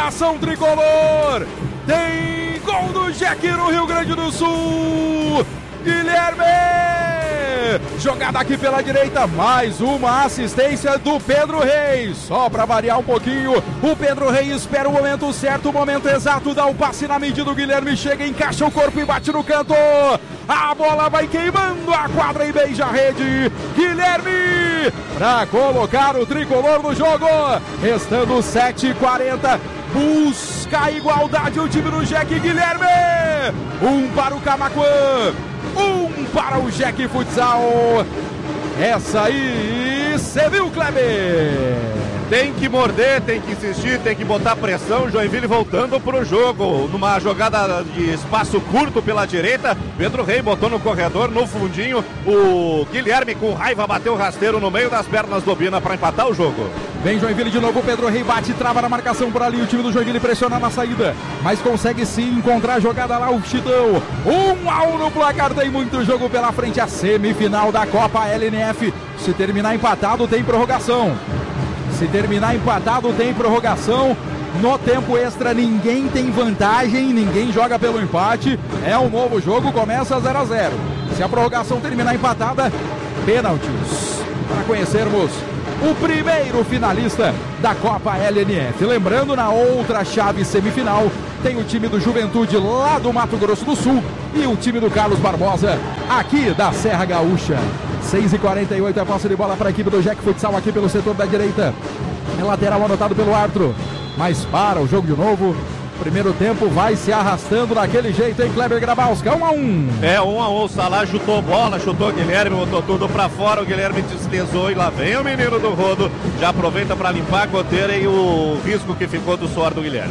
Nação tricolor! Tem gol do Jack no Rio Grande do Sul! Guilherme! Jogada aqui pela direita, mais uma assistência do Pedro Reis. Só para variar um pouquinho, o Pedro Reis espera o momento certo, o momento exato, dá o passe na medida, o Guilherme chega, encaixa o corpo e bate no canto. A bola vai queimando a quadra e beija a rede. Guilherme para colocar o tricolor no jogo. Restando 7h40. Busca a igualdade o time do Jack. Guilherme. Um para o Camaquã. Um para o Jack Futsal. Essa aí, você viu, Kleber? Tem que morder, tem que insistir, tem que botar pressão. Joinville voltando pro jogo. Numa jogada de espaço curto pela direita, Pedro Rei botou no corredor, no fundinho. O Guilherme com raiva bateu o rasteiro no meio das pernas do Obina para empatar o jogo. Vem Joinville de novo, o Pedro Rei bate e trava na marcação por ali. O time do Joinville pressiona na saída, mas consegue sim encontrar a jogada lá, o Chitão. 1-1 no placar, tem muito jogo pela frente. A semifinal da Copa LNF. Se terminar empatado, tem prorrogação. Se terminar empatado, tem prorrogação. No tempo extra, ninguém tem vantagem, ninguém joga pelo empate. É um novo jogo, começa 0-0. Se a prorrogação terminar empatada, pênaltis. Para conhecermos o primeiro finalista da Copa LNF. Lembrando, na outra chave semifinal, tem o time do Juventude lá do Mato Grosso do Sul e o time do Carlos Barbosa, aqui da Serra Gaúcha. 6h48, a posse de bola para a equipe do Jack Futsal aqui pelo setor da direita. É lateral anotado pelo árbitro, mas para o jogo de novo. Primeiro tempo vai se arrastando daquele jeito, hein, Kleber Grabowska? 1-1. É, 1-1, o Salah chutou bola, chutou o Guilherme, botou tudo pra fora, o Guilherme deslizou e lá vem o menino do rodo. Já aproveita pra limpar a goteira e o risco que ficou do suor do Guilherme.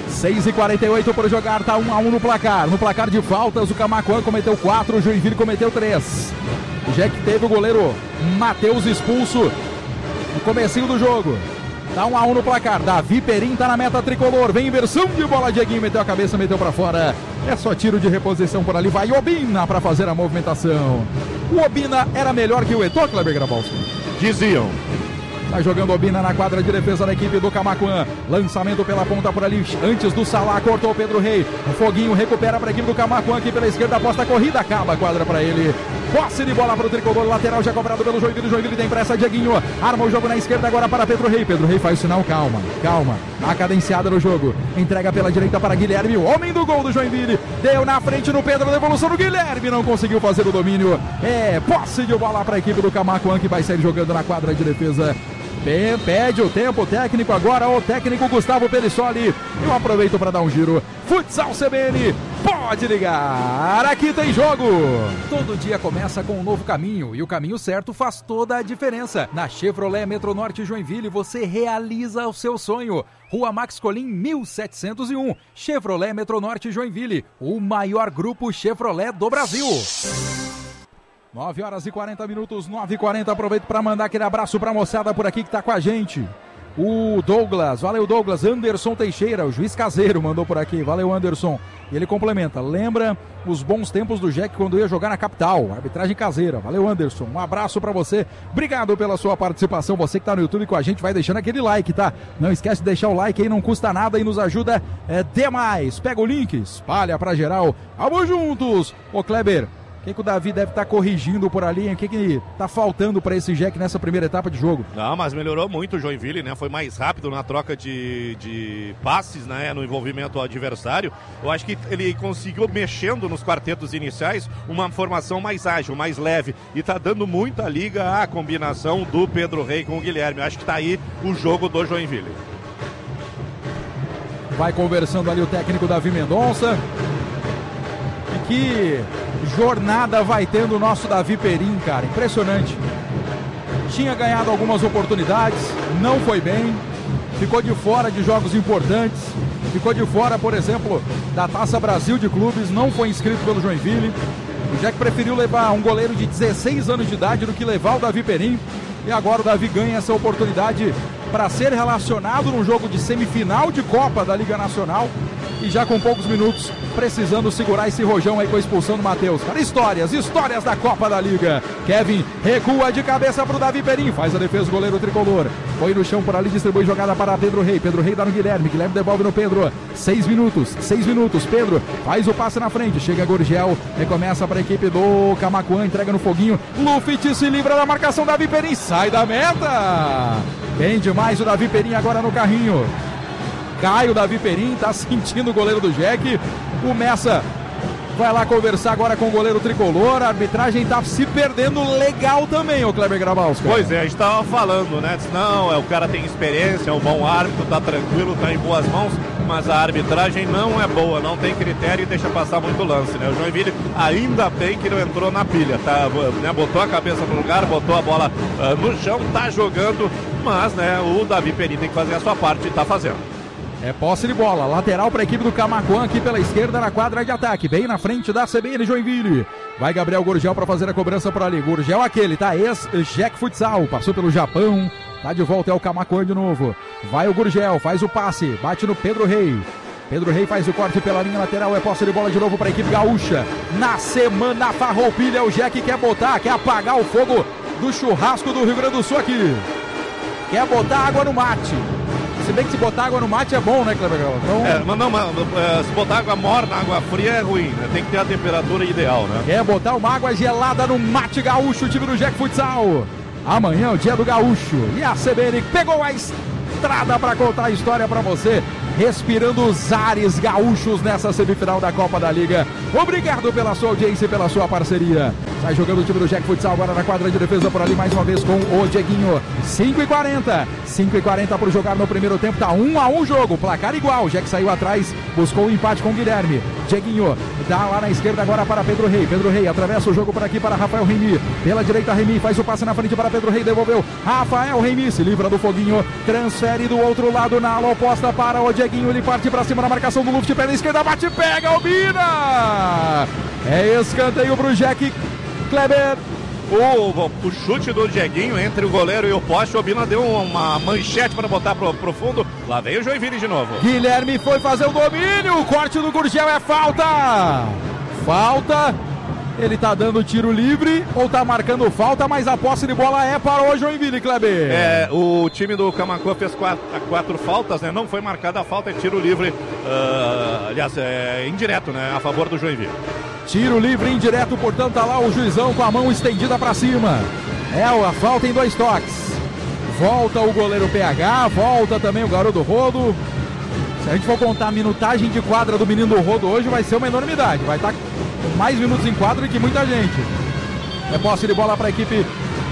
6h48 por jogar, tá 1-1 no placar. No placar de faltas, o Camaquã cometeu 4, o Joinville cometeu 3. O Jack teve o goleiro Matheus expulso no comecinho do jogo. Tá 1-1 no placar. Davi Perim tá na meta tricolor. Vem inversão de bola. Dieguinho meteu a cabeça, meteu pra fora. É só tiro de reposição por ali. Vai Obina pra fazer a movimentação. O Obina era melhor que o Eto'o, Kleber Grabowska? Diziam. Tá jogando Obina na quadra de defesa da equipe do Camaquã. Lançamento pela ponta por ali. Antes do Salah, cortou o Pedro Rei. O Foguinho recupera para a equipe do Camaquã aqui pela esquerda. Aposta a corrida, acaba a quadra para ele. Posse de bola para o tricolor. Lateral já cobrado pelo Joinville. Joinville tem pressa. Dieguinho arma o jogo na esquerda agora para Pedro Rei. Pedro Rei faz o sinal. Calma, calma. A cadenciada no jogo. Entrega pela direita para Guilherme. O homem do gol do Joinville. Deu na frente no Pedro. Devolução do Guilherme. Não conseguiu fazer o domínio. É posse de bola para a equipe do Camaquã que vai sair jogando na quadra de defesa. Pede o tempo técnico agora, o técnico Gustavo Perissoli. Eu aproveito para dar um giro. Futsal CBN, pode ligar, aqui tem jogo. Todo dia começa com um novo caminho e o caminho certo faz toda a diferença. Na Chevrolet Metronorte Joinville você realiza o seu sonho. Rua Max Colim 1701, Chevrolet Metronorte Joinville, o maior grupo Chevrolet do Brasil. 9h40, 9h40, aproveito para mandar aquele abraço para a moçada por aqui que tá com a gente. O Douglas, valeu Douglas, Anderson Teixeira, o juiz caseiro mandou por aqui, valeu Anderson. E ele complementa, lembra os bons tempos do Jack quando ia jogar na capital, arbitragem caseira, valeu Anderson, um abraço para você, obrigado pela sua participação, você que tá no YouTube com a gente vai deixando aquele like, tá? Não esquece de deixar o like aí, não custa nada e nos ajuda demais. Pega o link, espalha pra geral, vamos juntos. Ô Kleber, o que o Davi deve estar corrigindo por ali? O que está faltando para esse Jack nessa primeira etapa de jogo? Não, mas melhorou muito o Joinville, né? Foi mais rápido na troca de passes, né? No envolvimento ao adversário. Eu acho que ele conseguiu, mexendo nos quartetos iniciais, uma formação mais ágil, mais leve. E está dando muita liga à combinação do Pedro Rei com o Guilherme. Eu acho que está aí o jogo do Joinville. Vai conversando ali o técnico Davi Mendonça. E que jornada vai tendo o nosso Davi Perim, cara, impressionante. Tinha ganhado algumas oportunidades, não foi bem, ficou de fora de jogos importantes, ficou de fora, por exemplo, da Taça Brasil de Clubes, não foi inscrito pelo Joinville. O Jack preferiu levar um goleiro de 16 anos de idade do que levar o Davi Perim, e agora o Davi ganha essa oportunidade para ser relacionado num jogo de semifinal de Copa da Liga Nacional. e já com poucos minutos, precisando segurar esse rojão aí com a expulsão do Matheus. Cara, histórias da Copa da Liga. Kevin recua de cabeça pro Davi Perim, faz a defesa do goleiro tricolor. Põe no chão por ali, distribui jogada para Pedro Rei. Pedro Rei dá no Guilherme, Guilherme devolve no Pedro. 6 minutos, Pedro faz o passe na frente, chega Gurgel, recomeça para a equipe do Camaquã, entrega no Foguinho. Luffit se livra da marcação, Davi Perim sai da meta. Bem demais o Davi Perim agora no carrinho. Cai o Davi Perim, tá sentindo o goleiro do Jack. O Messa vai lá conversar agora com o goleiro tricolor. A arbitragem tá se perdendo legal também, o Kleber Grabowska. Pois é, a gente tava falando, né? Não, o cara tem experiência, é um bom árbitro, tá tranquilo, tá em boas mãos, mas a arbitragem não é boa, não tem critério e deixa passar muito lance, né? O Joinville ainda bem que não entrou na pilha, tá? Né? Botou a cabeça no lugar, botou a bola no chão, tá jogando, mas, né, o Davi Perim tem que fazer a sua parte e tá fazendo. É posse de bola, lateral para a equipe do Camaquã aqui pela esquerda na quadra de ataque, bem na frente da CBN Joinville. Vai Gabriel Gurgel para fazer a cobrança por ali. Gurgel aquele, tá? Ex-Jack Futsal, passou pelo Japão, tá de volta, é o Camaquã de novo. Vai o Gurgel, faz o passe, bate no Pedro Rei. Pedro Rei faz o corte pela linha lateral, é posse de bola de novo para a equipe gaúcha. Na semana farroupilha, o Jack quer apagar o fogo do churrasco do Rio Grande do Sul aqui. Quer botar água no mate. Se bem que se botar água no mate é bom, né, Kleber? Então... se botar água morna, água fria é ruim, né? Tem que ter a temperatura ideal, né? Quer botar uma água gelada no mate gaúcho, o time do Jack Futsal. Amanhã é o dia do gaúcho. E a CBN pegou a estrada para contar a história para você, respirando os ares gaúchos nessa semifinal da Copa da Liga. Obrigado pela sua audiência e pela sua parceria. Sai jogando o time do Jack Futsal agora na quadra de defesa por ali mais uma vez com o Dieguinho. 5h40 por jogar no primeiro tempo, tá 1-1 o jogo, placar igual. Jack saiu atrás, buscou o empate com o Guilherme. Dieguinho dá lá na esquerda agora para Pedro Rei. Pedro Rei atravessa o jogo por aqui para Rafael Remy. Pela direita Remy faz o passe na frente para Pedro Rei, devolveu. Rafael Remy se livra do Foguinho, transfere do outro lado na ala oposta para o Dieguinho. Ele parte para cima na marcação do Luft, pela esquerda, bate, pega, Albina! É escanteio pro Jack. Kleber. O chute do Dieguinho entre o goleiro e o poste, o Albina deu uma manchete para botar pro fundo. Lá vem o Joinville de novo. Guilherme foi fazer o domínio, o corte do Gurgel é falta. Falta. Ele tá dando tiro livre ou tá marcando falta, mas a posse de bola é para o Joinville, Kleber. O time do Camaquã fez quatro faltas, né? Não foi marcada a falta, é tiro livre, aliás, indireto, né? A favor do Joinville. Tiro livre indireto, portanto, tá lá o juizão com a mão estendida para cima. A falta em 2 toques. Volta o goleiro PH, volta também o garoto do Rodo. Se a gente for contar a minutagem de quadra do menino do Rodo hoje, vai ser uma enormidade. Vai estar com mais minutos em quadra que muita gente. É posse de bola para a equipe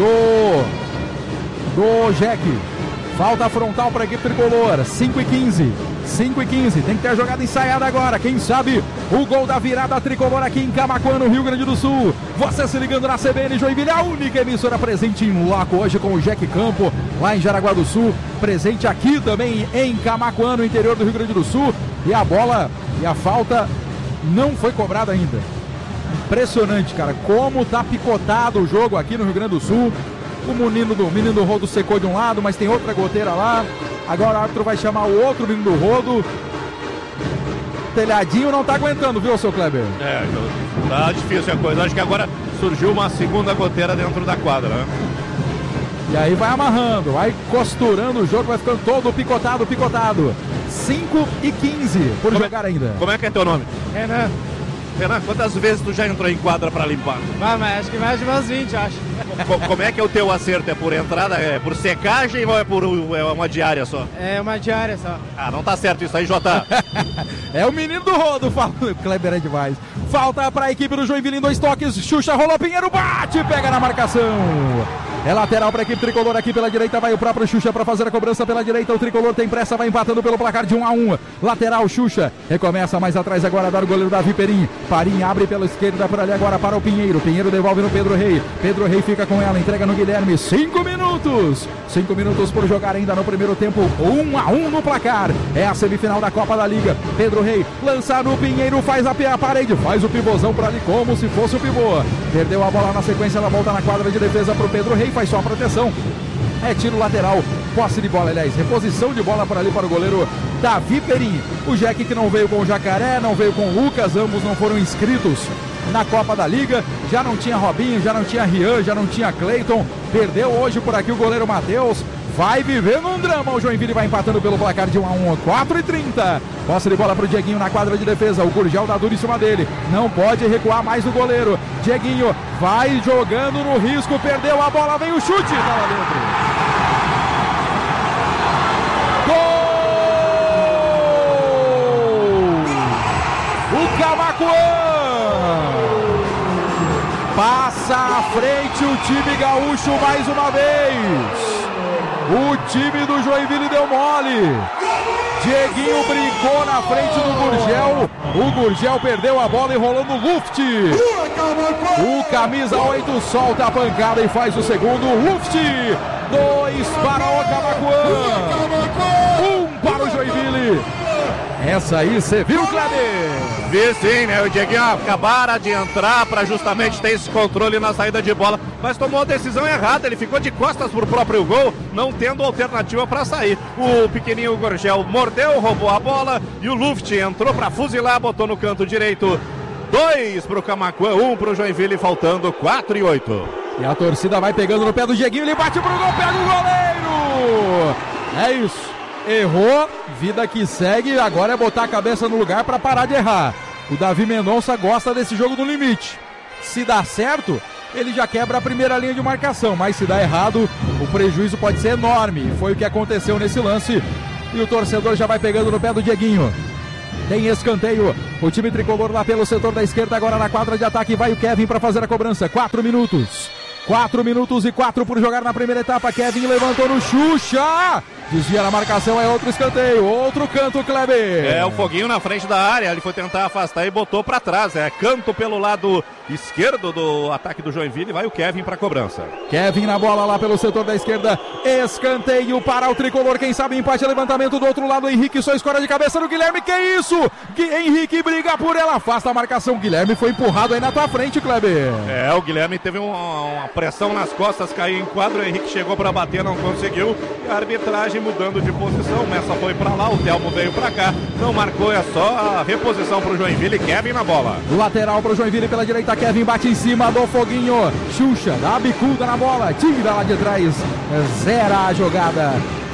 do Jack. Falta frontal para a equipe tricolor. 5h15. Tem que ter a jogada ensaiada agora. Quem sabe o gol da virada tricolor aqui em Camaquã, no Rio Grande do Sul. Você se ligando na CBN Joinville, a única emissora presente em loco hoje com o Jack Campo, lá em Jaraguá do Sul. Presente aqui também em Camaquã, no interior do Rio Grande do Sul. E a bola e a falta não foi cobrada ainda. Impressionante, cara, como tá picotado o jogo aqui no Rio Grande do Sul. O menino do Rodo secou de um lado, mas tem outra goteira lá. Agora o árbitro vai chamar o outro menino do Rodo. Telhadinho não tá aguentando, viu, seu Kleber? Tá difícil a coisa. Acho que agora surgiu uma segunda goteira dentro da quadra, né? E aí vai amarrando, vai costurando o jogo, vai ficando todo picotado. 5h15 por jogar ainda. Como é que é teu nome? Renan, quantas vezes tu já entrou em quadra pra limpar? mas acho que mais de umas 20, acho. Como é que é o teu acerto? É por entrada, é por secagem ou é uma diária só? É uma diária só. Não tá certo isso aí, Jota. É o menino do Rodo, o Kleber é demais. Falta para a equipe do Joinville em 2 toques. Xuxa rolou, Pinheiro bate, pega na marcação. É lateral para a equipe tricolor aqui pela direita, vai o próprio Xuxa para fazer a cobrança pela direita. O tricolor tem pressa, vai empatando pelo placar de 1-1. Lateral Xuxa, recomeça mais atrás agora, dá o goleiro Davi Perim. Parim abre pela esquerda por ali agora para o Pinheiro. Pinheiro devolve no Pedro Rei. Pedro Rei fica com ela, entrega no Guilherme. 5 minutos por jogar ainda no primeiro tempo. 1-1 no placar. É a semifinal da Copa da Liga. Pedro Rei lança no Pinheiro, faz a parede, faz o pivôzão por ali como se fosse o pivô. Perdeu a bola na sequência, ela volta na quadra de defesa pro Pedro Rei, faz só a proteção. É tiro lateral posse de bola, aliás, reposição de bola por ali para o goleiro Davi Perim. O Jack que não veio com o Jacaré, não veio com o Lucas, ambos não foram inscritos na Copa da Liga, já não tinha Robinho, já não tinha Rian, já não tinha Cleiton, perdeu hoje por aqui o goleiro Matheus, vai vivendo um drama, o Joinville vai empatando pelo placar de 1-1, 4:30, posse de bola para o Dieguinho na quadra de defesa, o Gurgel dá duro em cima dele, não pode recuar mais o goleiro, Dieguinho vai jogando no risco, perdeu a bola, vem o chute, tá lá dentro. Gol! O Camaquã passa à frente o time gaúcho mais uma vez. O time do Joinville deu mole. Dieguinho brincou na frente do Gurgel. O Gurgel perdeu a bola e rolou no Luft. O camisa 8 solta a pancada e faz o segundo. Luft. 2 para o Camaquã. 1 para o Joinville. Essa aí você viu, Kleber? Vi sim, né? O Dieguinho acabara de entrar para justamente ter esse controle na saída de bola, mas tomou a decisão errada, ele ficou de costas pro próprio gol, não tendo alternativa para sair. O pequenininho Gurgel mordeu, roubou a bola e o Luft entrou para fuzilar, botou no canto direito. 2 pro Camaquã, 1 pro Joinville, faltando 4:08. E a torcida vai pegando no pé do Dieguinho, ele bate pro gol, pega o goleiro! É isso. Errou, vida que segue, agora é botar a cabeça no lugar para parar de errar. O Davi Mendonça gosta desse jogo no limite. Se dá certo, ele já quebra a primeira linha de marcação, mas se dá errado, o prejuízo pode ser enorme. Foi o que aconteceu nesse lance e o torcedor já vai pegando no pé do Dieguinho. Tem escanteio, o time tricolor lá pelo setor da esquerda, agora na quadra de ataque, vai o Kevin para fazer a cobrança, 4 minutos. 4 minutos e 4 por jogar na primeira etapa. Kevin levantou no Xuxa. Desvia na marcação, é outro escanteio. Outro canto, Kleber. É, o Foguinho na frente da área. Ele foi tentar afastar e botou pra trás. É canto pelo lado esquerdo do ataque do Joinville. Vai o Kevin pra cobrança. Kevin na bola lá pelo setor da esquerda. Escanteio para o tricolor. Quem sabe empate, levantamento do outro lado. Henrique só escora de cabeça no Guilherme. Que isso? Henrique briga por ela. Afasta a marcação. Guilherme foi empurrado aí na tua frente, Kleber. É, o Guilherme teve uma pressão nas costas, caiu em quadro. O Henrique chegou pra bater, não conseguiu. E a arbitragem mudando de posição. Messa foi pra lá, o Telmo veio pra cá. Não marcou, é só a reposição pro Joinville. Kevin na bola. Lateral pro Joinville pela direita. Kevin bate em cima do Foguinho. Xuxa dá a bicuda na bola. Tira lá de trás. Zera a jogada.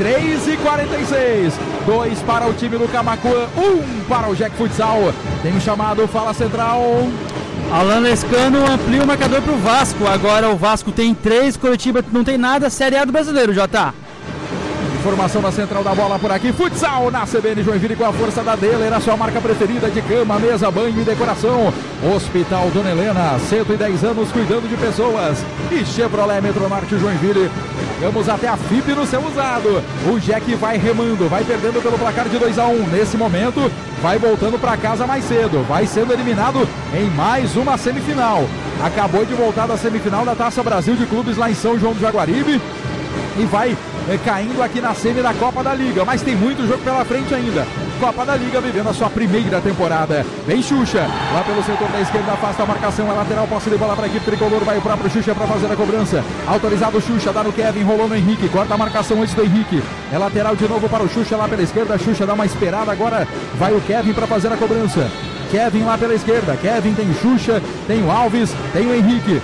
3:46. 2 para o time do Camaquã. 1 para o Jack Futsal. Tem um chamado, fala central. Alan Lescano amplia o marcador pro Vasco. Agora o Vasco tem 3, Curitiba não tem nada. Série A do Brasileiro, Jota. Informação da central da bola por aqui. Futsal na CBN Joinville com a força da Deller, a sua marca preferida de cama, mesa, banho e decoração. Hospital Dona Helena, 110 anos cuidando de pessoas. E Chevrolet Metronorte Joinville. Vamos até a FIP no seu usado. O Jack vai remando, vai perdendo pelo placar de 2-1. Nesse momento, vai voltando para casa mais cedo. Vai sendo eliminado em mais uma semifinal. Acabou de voltar da semifinal da Taça Brasil de Clubes lá em São João do Jaguaribe. E vai caindo aqui na semi da Copa da Liga, mas tem muito jogo pela frente ainda. Copa da Liga vivendo a sua primeira temporada. Vem Xuxa, lá pelo setor da esquerda, afasta a marcação, é lateral, posse de bola para a equipe tricolor, vai o próprio Xuxa para fazer a cobrança. Autorizado o Xuxa, dá no Kevin, rolou no Henrique, corta a marcação antes do Henrique. É lateral de novo para o Xuxa lá pela esquerda, Xuxa dá uma esperada, agora vai o Kevin para fazer a cobrança. Kevin lá pela esquerda, Kevin tem Xuxa, tem o Alves, tem o Henrique.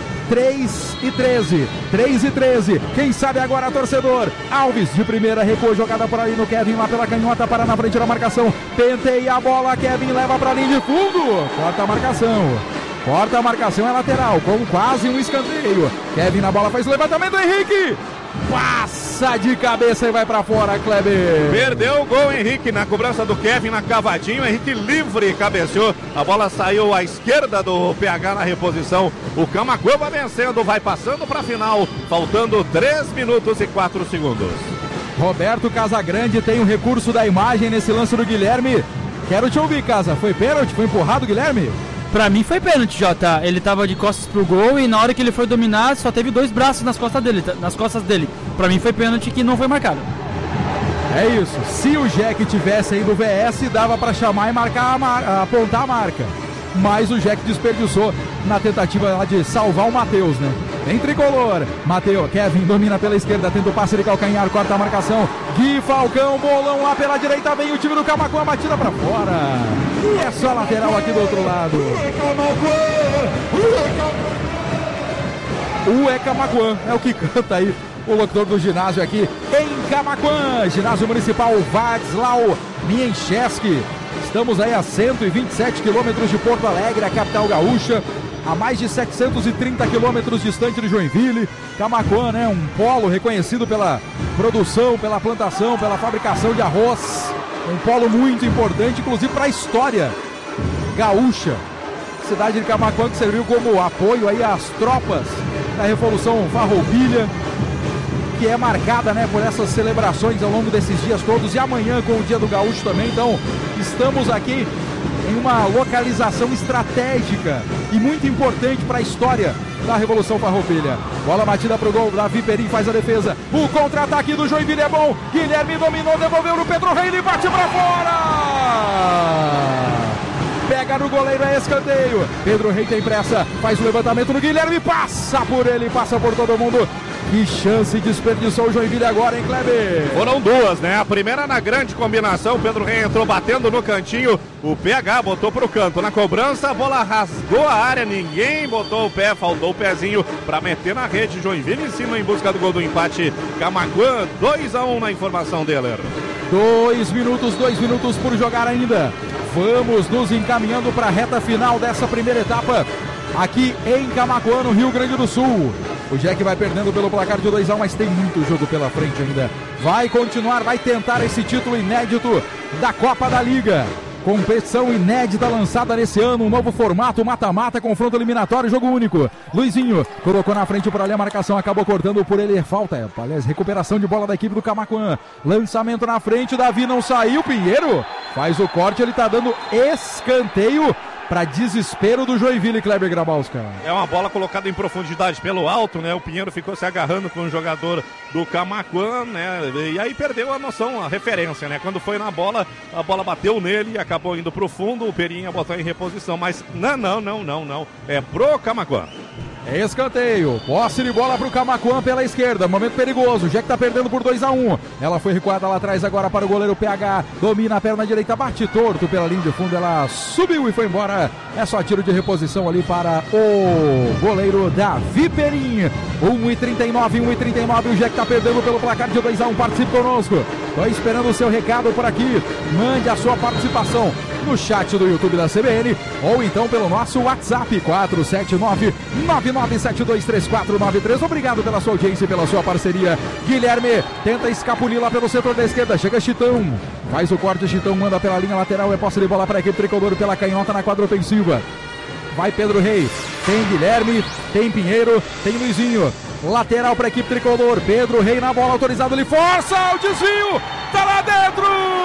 3:13. Quem sabe agora, torcedor? Alves de primeira, recuou, jogada por ali no Kevin, lá pela canhota, para na frente da marcação. Penteia a bola, Kevin leva para a linha de fundo. Corta a marcação, é lateral, com quase um escanteio. Kevin na bola, faz o levantamento, Henrique. Passa de cabeça e vai pra fora, Kleber. Perdeu o gol, Henrique, na cobrança do Kevin, na cavadinha. Henrique livre, cabeceou. A bola saiu à esquerda do PH na reposição. O Camaquã vai vencendo, vai passando pra final. Faltando 3 minutos e 4 segundos. Roberto Casagrande tem o recurso da imagem nesse lance do Guilherme. Quero te ouvir, Casa. Foi pênalti? Foi empurrado, Guilherme? Pra mim foi pênalti, Jota. Ele tava de costas pro gol e na hora que ele foi dominar só teve 2 braços nas costas dele. Pra mim foi pênalti que não foi marcado. É isso. Se o Jack tivesse aí no VS, dava pra chamar e marcar apontar a marca. mas o Jack desperdiçou na tentativa lá de salvar o Matheus, né? Em tricolor, Matheus, Kevin domina pela esquerda, tenta o passe de calcanhar, corta a marcação, Gui Falcão, bolão lá pela direita, vem o time do Camaquã, batida pra fora, e é só lateral aqui do outro lado. O Camaquã é o que canta aí o locutor do ginásio aqui em Camaquã, ginásio municipal Václav Miencheski. Estamos aí a 127 quilômetros de Porto Alegre, a capital gaúcha, a mais de 730 quilômetros distante de Joinville. Camaquã, né, um polo reconhecido pela produção, pela plantação, pela fabricação de arroz, um polo muito importante, inclusive para a história gaúcha. Cidade de Camaquã que serviu como apoio aí às tropas da Revolução Farroupilha, que é marcada, né, por essas celebrações ao longo desses dias todos, e amanhã com o Dia do Gaúcho também. Então estamos aqui em uma localização estratégica e muito importante para a história da Revolução Farroupilha. Bola batida para o gol, Davi Perim faz a defesa, o contra-ataque do Joinville é bom, Guilherme dominou, devolveu no Pedro Rei, ele bate para fora! Pega no goleiro, é escanteio. Pedro Rei tem pressa, faz o levantamento no Guilherme, passa por ele, passa por todo mundo. Que chance desperdiçou o Joinville agora, hein, Kleber? Foram duas, né? A primeira na grande combinação, o Pedro Rei entrou batendo no cantinho, o PH botou pro canto. Na cobrança, a bola rasgou a área, ninguém botou o pé, faltou o pezinho pra meter na rede. Joinville em cima em busca do gol do empate. Camaquã, 2-1 na informação dele. 2 minutos por jogar ainda. Vamos nos encaminhando para a reta final dessa primeira etapa aqui em Camaquã, no Rio Grande do Sul. O Jack vai perdendo pelo placar de 2-1, mas tem muito jogo pela frente ainda. Vai continuar, vai tentar esse título inédito da Copa da Liga. Competição inédita lançada nesse ano, um novo formato, mata-mata, confronto eliminatório, jogo único. Luizinho colocou na frente por ali a marcação, acabou cortando por ele, falta, aliás, recuperação de bola da equipe do Camaquã. Lançamento na frente, Davi não saiu, Pinheiro faz o corte, ele tá dando escanteio para desespero do Joinville, Kleber Grabowska. É uma bola colocada em profundidade pelo alto, né? O Pinheiro ficou se agarrando com o jogador do Camaquã, né? E aí perdeu a noção, a referência, né? Quando foi na bola, a bola bateu nele e acabou indo pro fundo, o Perinha botou em reposição, mas não. É pro Camaquã. Escanteio, posse de bola para o Camaquã pela esquerda, momento perigoso, o Jack tá perdendo por 2-1, ela foi recuada lá atrás agora para o goleiro PH, domina a perna direita, bate torto pela linha de fundo, ela subiu e foi embora, é só tiro de reposição ali para o goleiro Davi Perim. 1:39, o Jack tá perdendo pelo placar de 2-1, participe conosco, tô esperando o seu recado por aqui, mande a sua participação no chat do YouTube da CBN ou então pelo nosso WhatsApp 479-99723493. Obrigado pela sua audiência e pela sua parceria. Guilherme tenta escapulir lá pelo setor da esquerda, chega Chitão, faz o corte, Chitão manda pela linha lateral, é posse de bola para a equipe tricolor pela canhota na quadra ofensiva. Vai Pedro Rei, tem Guilherme, tem Pinheiro, tem Luizinho, lateral para a equipe tricolor, Pedro Rei na bola, autorizado, ele força o desvio, tá lá dentro!